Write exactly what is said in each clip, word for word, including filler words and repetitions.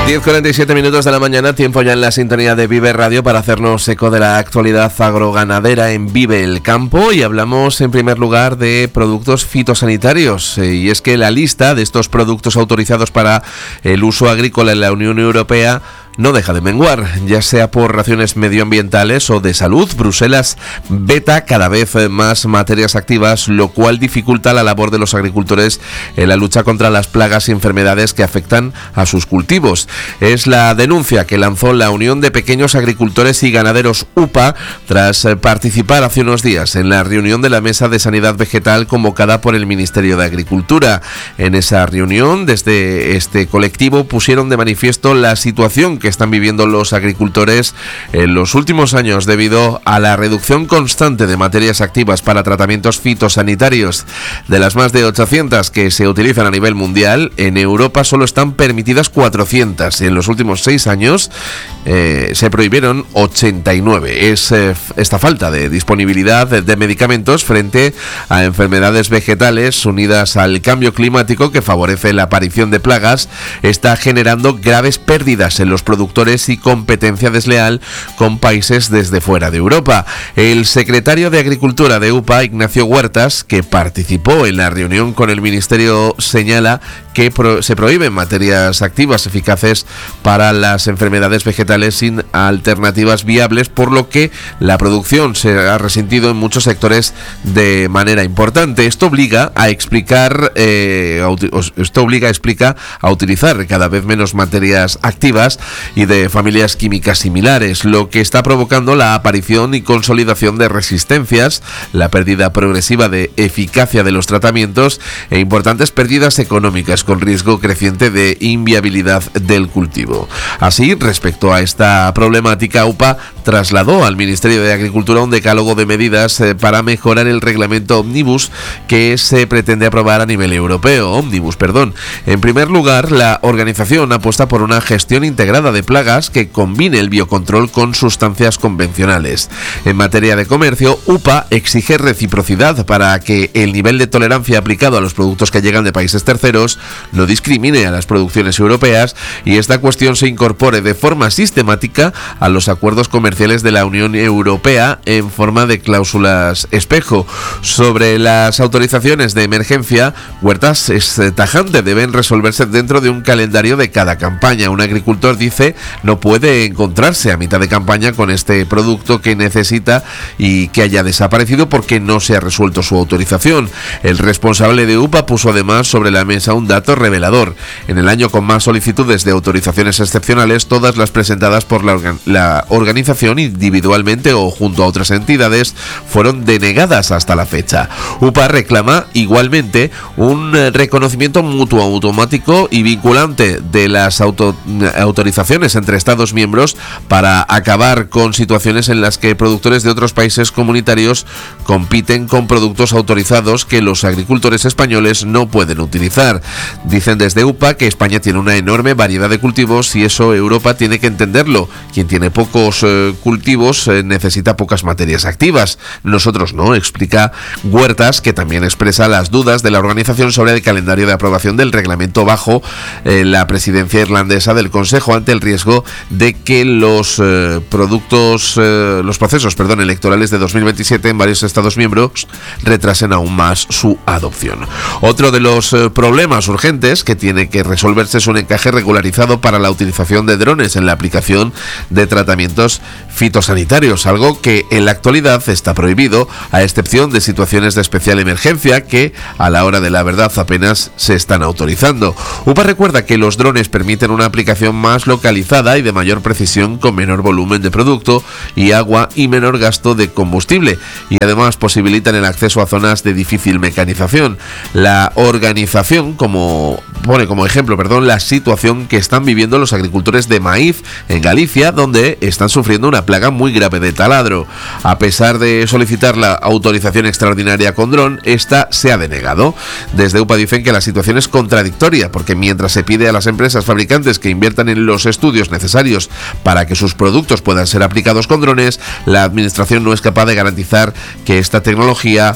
diez cuarenta y siete minutos de la mañana, tiempo ya en la sintonía de Vive Radio para hacernos eco de la actualidad agroganadera en Vive el Campo, y hablamos en primer lugar de productos fitosanitarios, eh, y es que la lista de estos productos autorizados para el uso agrícola en la Unión Europea no deja de menguar, ya sea por razones medioambientales o de salud. Bruselas veta cada vez más materias activas, lo cual dificulta la labor de los agricultores en la lucha contra las plagas y enfermedades que afectan a sus cultivos. Es la denuncia que lanzó la Unión de Pequeños Agricultores y Ganaderos U P A tras participar hace unos días en la reunión de la Mesa de Sanidad Vegetal convocada por el Ministerio de Agricultura. En esa reunión, desde este colectivo pusieron de manifiesto la situación que están viviendo los agricultores en los últimos años debido a la reducción constante de materias activas para tratamientos fitosanitarios. De las más de ochocientas que se utilizan a nivel mundial, en Europa solo están permitidas cuatrocientas y en los últimos seis años eh, se prohibieron ochenta y nueve. Es eh, esta falta de disponibilidad de, de medicamentos frente a enfermedades vegetales unidas al cambio climático que favorece la aparición de plagas está generando graves pérdidas en los productores y competencia desleal con países desde fuera de Europa. El secretario de Agricultura de U P A, Ignacio Huertas, que participó en la reunión con el Ministerio, señala que pro- se prohíben materias activas eficaces para las enfermedades vegetales sin alternativas viables, por lo que la producción se ha resentido en muchos sectores de manera importante. Esto obliga a explicar, eh, a uti- esto obliga a explica a utilizar cada vez menos materias activas y de familias químicas similares, lo que está provocando la aparición y consolidación de resistencias, la pérdida progresiva de eficacia de los tratamientos e importantes pérdidas económicas con riesgo creciente de inviabilidad del cultivo. Así, respecto a esta problemática, U P A trasladó al Ministerio de Agricultura un decálogo de medidas eh, para mejorar el reglamento Omnibus que se pretende aprobar a nivel europeo. Omnibus, perdón. En primer lugar, la organización apuesta por una gestión integrada de plagas que combine el biocontrol con sustancias convencionales. En materia de comercio, U P A exige reciprocidad para que el nivel de tolerancia aplicado a los productos que llegan de países terceros no discrimine a las producciones europeas y esta cuestión se incorpore de forma sistemática a los acuerdos comerciales de la Unión Europea en forma de cláusulas espejo. Sobre las autorizaciones de emergencia, Huertas es tajante, deben resolverse dentro de un calendario de cada campaña. Un agricultor, dice, no puede encontrarse a mitad de campaña con este producto que necesita y que haya desaparecido porque no se ha resuelto su autorización. El responsable de U P A puso además sobre la mesa un dato revelador. En el año con más solicitudes de autorizaciones excepcionales, todas las presentadas por la, organ- la organización individualmente o junto a otras entidades fueron denegadas hasta la fecha. U P A reclama igualmente un reconocimiento mutuo, automático y vinculante de las auto- autorizaciones entre Estados miembros para acabar con situaciones en las que productores de otros países comunitarios compiten con productos autorizados que los agricultores españoles no pueden utilizar. Dicen desde U P A que España tiene una enorme variedad de cultivos y eso Europa tiene que entenderlo. Quien tiene pocos eh, cultivos eh, necesita pocas materias activas. Nosotros no, explica Huertas, que también expresa las dudas de la organización sobre el calendario de aprobación del reglamento bajo eh, la presidencia irlandesa del Consejo ante el riesgo de que los eh, productos, eh, los procesos, perdón, electorales de dos mil veintisiete en varios Estados miembros retrasen aún más su adopción. Otro de los eh, problemas urgentes que tiene que resolverse es un encaje regularizado para la utilización de drones en la aplicación de tratamientos fitosanitarios, algo que en la actualidad está prohibido, a excepción de situaciones de especial emergencia que a la hora de la verdad apenas se están autorizando. U P A recuerda que los drones permiten una aplicación más localizada y de mayor precisión con menor volumen de producto y agua y menor gasto de combustible, y además posibilitan el acceso a zonas de difícil mecanización. La organización como pone como ejemplo, perdón, la situación que están viviendo los agricultores de maíz en Galicia, donde están sufriendo una plaga muy grave de taladro. A pesar de solicitar la autorización extraordinaria con dron, esta se ha denegado. Desde U P A dicen que la situación es contradictoria, porque mientras se pide a las empresas fabricantes que inviertan en los estudios necesarios para que sus productos puedan ser aplicados con drones, la administración no es capaz de garantizar que esta tecnología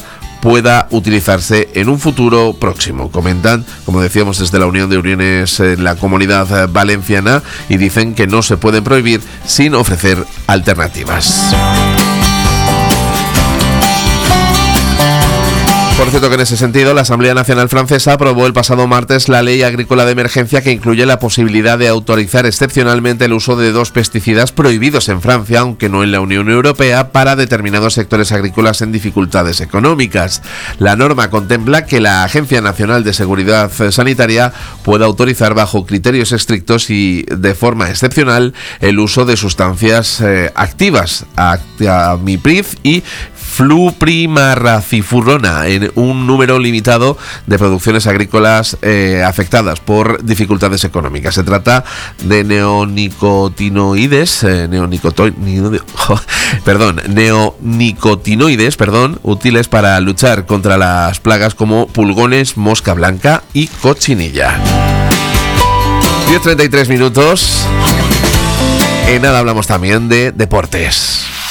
pueda utilizarse en un futuro próximo. Comentan, como decíamos, desde la Unión de Uniones en la Comunidad Valenciana, y dicen que no se pueden prohibir sin ofrecer alternativas. Por cierto que en ese sentido la Asamblea Nacional Francesa aprobó el pasado martes la Ley Agrícola de Emergencia, que incluye la posibilidad de autorizar excepcionalmente el uso de dos pesticidas prohibidos en Francia, aunque no en la Unión Europea, para determinados sectores agrícolas en dificultades económicas. La norma contempla que la Agencia Nacional de Seguridad Sanitaria pueda autorizar bajo criterios estrictos y de forma excepcional el uso de sustancias eh, activas, amipril y fluprimaracifurona, en un número limitado de producciones agrícolas eh, afectadas por dificultades económicas. Se trata de neonicotinoides, eh, neonicotinoides, perdón, neonicotinoides, perdón, útiles para luchar contra las plagas como pulgones, mosca blanca y cochinilla. diez treinta y tres minutos. En nada hablamos también de deportes.